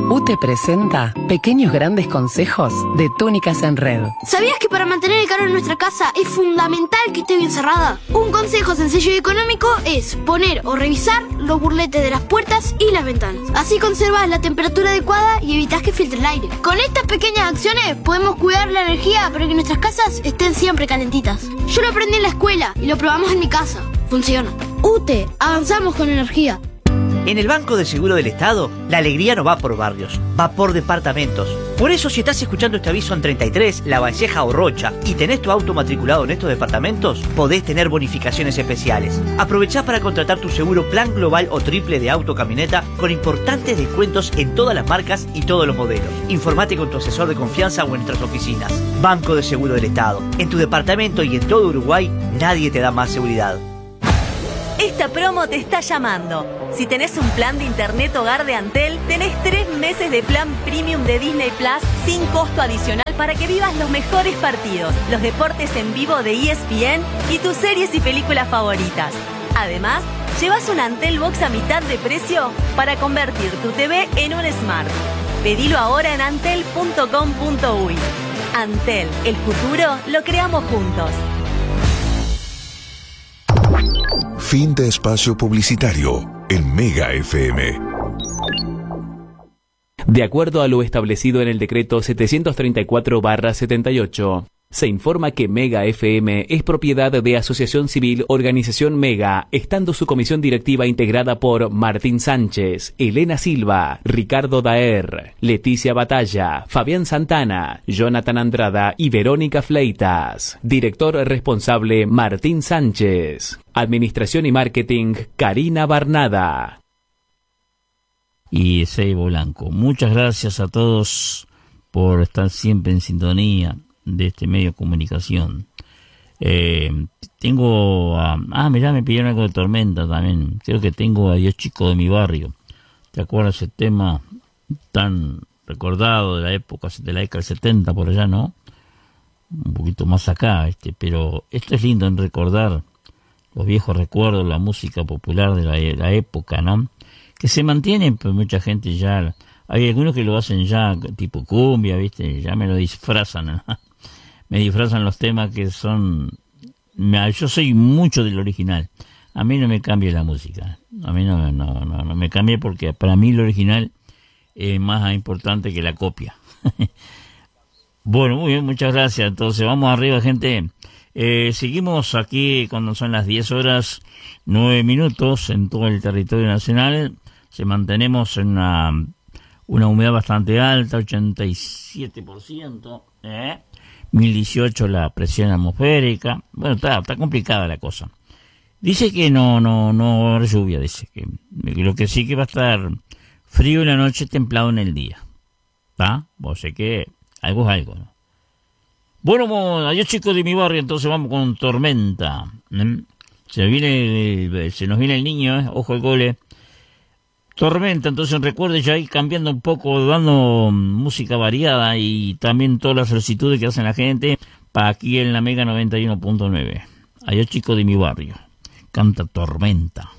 UTE presenta Pequeños Grandes Consejos de Túnicas en Red. ¿Sabías que para mantener el calor en nuestra casa es fundamental que esté bien cerrada? Un consejo sencillo y económico es poner o revisar los burletes de las puertas y las ventanas. Así conservas la temperatura adecuada y evitas que filtre el aire. Con estas pequeñas acciones podemos cuidar la energía para que nuestras casas estén siempre calentitas. Yo lo aprendí en la escuela y lo probamos en mi casa. Funciona. UTE, avanzamos con energía. En el Banco de Seguro del Estado, la alegría no va por barrios, va por departamentos. Por eso, si estás escuchando este aviso en 33, La Valleja o Rocha y tenés tu auto matriculado en estos departamentos, podés tener bonificaciones especiales. Aprovechá para contratar tu seguro plan global o triple de auto o camioneta con importantes descuentos en todas las marcas y todos los modelos. Informate con tu asesor de confianza o en nuestras oficinas. Banco de Seguro del Estado. En tu departamento y en todo Uruguay, nadie te da más seguridad. Esta promo te está llamando. Si tenés un plan de internet hogar de Antel, tenés 3 meses de plan premium de Disney Plus sin costo adicional para que vivas los mejores partidos, los deportes en vivo de ESPN y tus series y películas favoritas. Además, llevas un Antel Box a mitad de precio para convertir tu TV en un Smart. Pedilo ahora en antel.com.uy. Antel, el futuro lo creamos juntos. Fin de espacio publicitario en Mega FM. De acuerdo a lo establecido en el decreto 734/78, se informa que Mega FM es propiedad de Asociación Civil Organización Mega, estando su comisión directiva integrada por Martín Sánchez, Elena Silva, Ricardo Daer, Leticia Batalla, Fabián Santana, Jonathan Andrada y Verónica Fleitas. Director responsable Martín Sánchez. Administración y Marketing Karina Barnada. Y Seibo Blanco. Muchas gracias a todos por estar siempre en sintonía de este medio de comunicación. Mirá, me pidieron algo de Tormenta también. Creo que tengo a Dios Chico de mi barrio. ¿Te acuerdas ese tema tan recordado de la época, de la década del 70 por allá, no? Un poquito más acá, pero esto es lindo en recordar los viejos recuerdos, la música popular de la época, ¿no? Que se mantienen, pero mucha gente ya... Hay algunos que lo hacen ya tipo cumbia, ¿viste? Ya me lo disfrazan, ¿no? Me disfrazan los temas que son... Yo soy mucho del original. A mí no me cambia la música. A mí no me cambia porque para mí lo original es más importante que la copia. Bueno, muy bien, muchas gracias. Entonces, vamos arriba, gente. Seguimos aquí cuando son las 10:09 en todo el territorio nacional. Se mantenemos en una humedad bastante alta, 87%, 1018 la presión atmosférica. Bueno, está complicada la cosa. Dice que no va a haber lluvia, dice que lo que sí que va a estar frío en la noche, templado en el día. ¿Está? Vos sé que algo es algo, ¿no? Bueno, adiós chicos de mi barrio, entonces vamos con Tormenta. Se nos viene el niño, ojo el gole. Tormenta, entonces recuerde ya ir cambiando un poco, dando música variada y también todas las solicitudes que hacen la gente para aquí en la Mega 91.9. Adiós chicos de mi barrio. Canta Tormenta.